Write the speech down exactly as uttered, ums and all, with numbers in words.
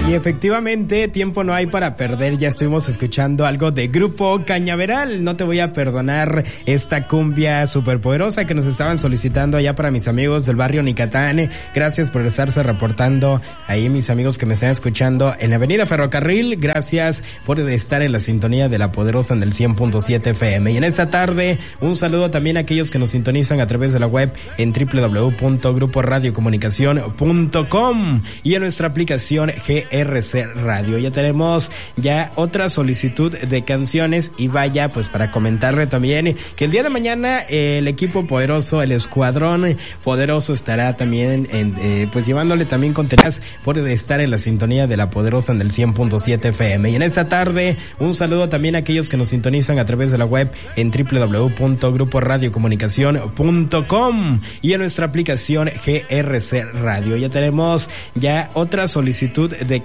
Y efectivamente, tiempo no hay para perder. Ya estuvimos escuchando algo de Grupo Cañaveral. No te voy a perdonar, esta cumbia superpoderosa que nos estaban solicitando allá para mis amigos del barrio Nicatán. Gracias por estarse reportando ahí, mis amigos que me están escuchando en la avenida Ferrocarril. Gracias por estar en la sintonía de La Poderosa en el cien punto siete F M. Y en esta tarde, un saludo también a aquellos que nos sintonizan a través de la web en doble u doble u doble u punto grupo radio comunicación punto com y en nuestra aplicación G R C Radio. Ya tenemos ya otra solicitud de canciones y vaya, pues para comentarle también que el día de mañana eh, el equipo poderoso, el escuadrón poderoso estará también en, eh, pues llevándole también contenidos por estar en la sintonía de La Poderosa en el cien punto siete F M. Y en esta tarde, un saludo también a aquellos que nos sintonizan a través de la web en doble u doble u doble u punto grupo radio comunicación punto com y en nuestra aplicación G R C Radio. Ya tenemos ya otra solicitud de